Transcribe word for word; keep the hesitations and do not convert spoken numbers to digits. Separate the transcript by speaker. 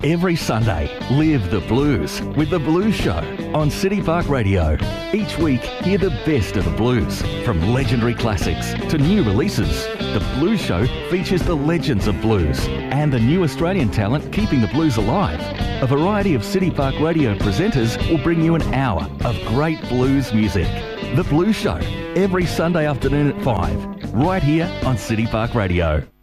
Speaker 1: Every Sunday, live the blues with The Blues Show on City Park Radio. Each week, hear the best of the blues, from legendary classics to new releases. The Blues Show features the legends of blues and the new Australian talent keeping the blues alive. A variety of City Park Radio presenters will bring you an hour of great blues music. The Blues Show, every Sunday afternoon at five, right here on City Park Radio.